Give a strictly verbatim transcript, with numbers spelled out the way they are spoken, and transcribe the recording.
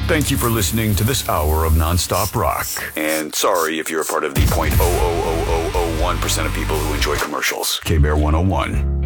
Thank you for listening to this hour of nonstop rock. And sorry if you're a part of the zero point zero zero zero zero one percent of people who enjoy commercials. K-Bear one oh one.